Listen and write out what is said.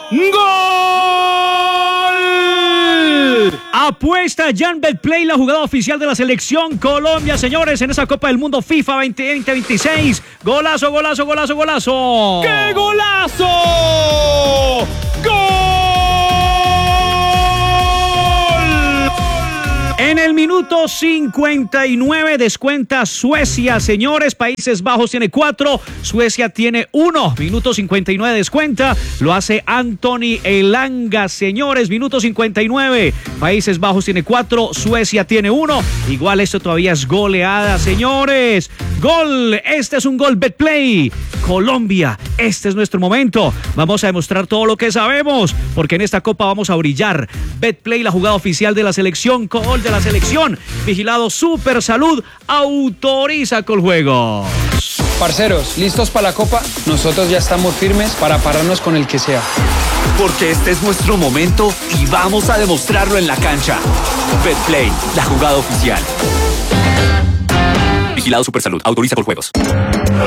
¡Gol! Apuesta Jan Betplay, la jugada oficial de la selección Colombia, señores, en esa Copa del Mundo FIFA 2026. Golazo, golazo, golazo, golazo. ¡Qué golazo! ¡Gol! En el minuto 59 descuenta Suecia, señores. Países Bajos tiene 4, Suecia tiene 1. Minuto 59 descuenta, lo hace Anthony Elanga, señores. Minuto 59, Países Bajos tiene 4, Suecia tiene 1. Igual esto todavía es goleada, señores. Gol, este es un gol Betplay. Colombia, este es nuestro momento. Vamos a demostrar todo lo que sabemos, porque en esta Copa vamos a brillar. Betplay, la jugada oficial de la selección, gol de la selección. Vigilado Super Salud, autoriza Coljuegos. Parceros, ¿listos para la Copa? Nosotros ya estamos firmes para pararnos con el que sea. Porque este es nuestro momento y vamos a demostrarlo en la cancha. Betplay, la jugada oficial. Vigilado Supersalud, autoriza Coljuegos.